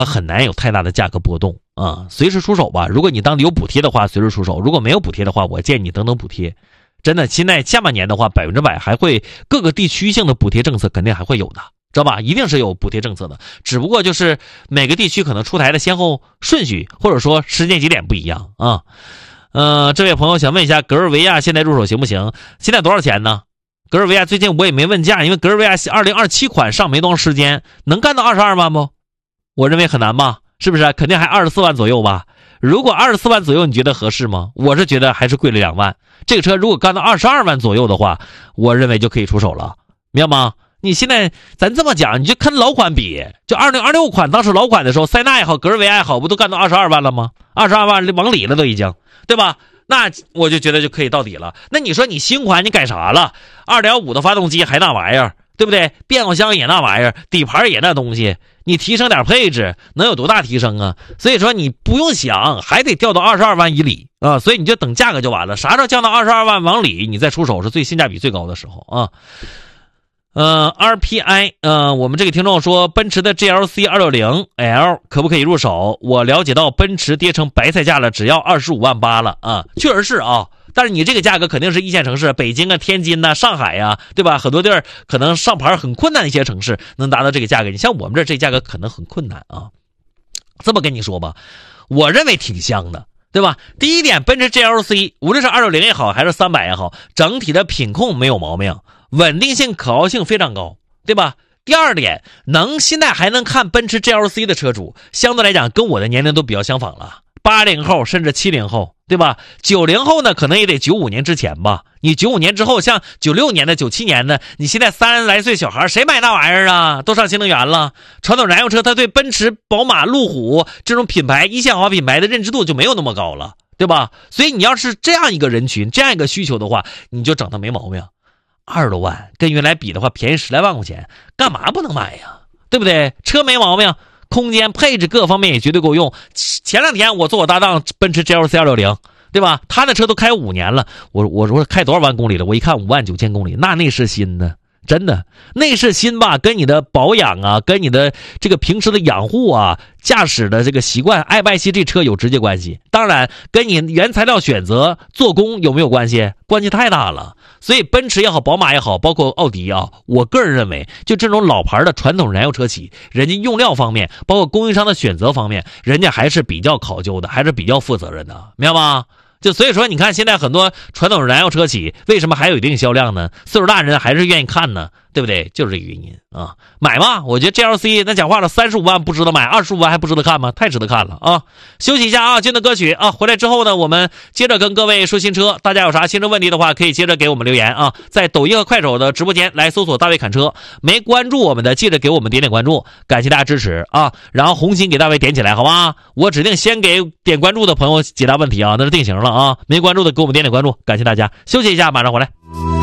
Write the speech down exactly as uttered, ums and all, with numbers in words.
很难有太大的价格波动啊，随时出手吧。如果你当地有补贴的话，随时出手；如果没有补贴的话，我建议你等等补贴。真的，现在下半年的话，百分之百还会各个地区性的补贴政策肯定还会有的，知道吧？一定是有补贴政策的，只不过就是每个地区可能出台的先后顺序或者说时间节点不一样啊。呃，这位朋友想问一下，格尔维亚现在入手行不行？现在多少钱呢？格尔维亚最近我也没问价，因为格尔维亚二零二七款上没多长时间，能干到二十二万不？我认为很难吧，是不是？肯定还二十四万左右吧。如果二十四万左右你觉得合适吗？我是觉得还是贵了两万。这个车如果干到二十二万左右的话，我认为就可以出手了，明白吗？你现在咱这么讲，你就跟老款比，就二零二六款当时老款的时候，塞纳也好，格尔维亚也好，不都干到二十二万了吗？二十二万往里了都已经，对吧？那我就觉得就可以到底了。那你说你新款你改啥了？ 二点五 的发动机还那玩意儿，对不对？变速箱也那玩意儿，底盘也那东西，你提升点配置能有多大提升啊？所以说你不用想，还得掉到二十二万以里啊，所以你就等价格就完了。啥时候降到二十二万往里，你再出手是最性价比最高的时候啊。呃 R P I 呃我们这个听众说，奔驰的 G L C 二六零 L 可不可以入手？我了解到奔驰跌成白菜价了，只要二十五万八了啊，确实是啊。但是你这个价格肯定是一线城市，北京啊、天津啊、上海呀、啊，对吧？很多地儿可能上牌很困难的一些城市能达到这个价格。你像我们这这价格可能很困难啊。这么跟你说吧，我认为挺香的，对吧？第一点，奔驰 G L C 无论是二六零也好，还是三百也好，整体的品控没有毛病，稳定性、可靠性非常高，对吧？第二点，能现在还能看奔驰 G L C 的车主，相对来讲跟我的年龄都比较相仿了，八零后甚至七零后，对吧？九零后呢，可能也得九五年之前吧。你九五年之后，像九六年的、九七年的，你现在三十来岁小孩，谁买那玩意儿啊？都上新能源了。传统燃油车，它对奔驰、宝马、路虎这种品牌、一线豪华品牌的认知度就没有那么高了，对吧？所以你要是这样一个人群、这样一个需求的话，你就整它没毛病。二十多万跟原来比的话，便宜十来万块钱，干嘛不能买呀？对不对？车没毛病。空间配置各方面也绝对够用。前两天我做我搭档奔驰 G L C 二六零，对吧？他的车都开五年了，我我说开多少万公里了？我一看五万九千公里，那内饰新的，真的内饰新吧，跟你的保养啊，跟你的这个平时的养护啊，驾驶的这个习惯爱不爱惜这车有直接关系。当然跟你原材料选择做工有没有关系？关系太大了。所以奔驰也好，宝马也好，包括奥迪啊，我个人认为就这种老牌的传统燃油车企，人家用料方面包括供应商的选择方面，人家还是比较考究的，还是比较负责任的，明白吗？就所以说你看现在很多传统燃油车企为什么还有一定销量呢？岁数大人还是愿意看呢，对不对？就是这个原因啊。买吧，我觉得 G L C 那讲话了，三十五万不值得买，二十五万还不值得看吗？太值得看了啊。休息一下啊，进的歌曲啊，回来之后呢，我们接着跟各位说新车。大家有啥新车问题的话，可以接着给我们留言啊，在抖音和快手的直播间来搜索大卫侃车，没关注我们的记得给我们点点关注，感谢大家支持啊。然后红心给大卫点起来好吗？我指定先给点关注的朋友解答问题啊，那是定型了啊，没关注的给我们点点关注，感谢大家。休息一下，马上回来。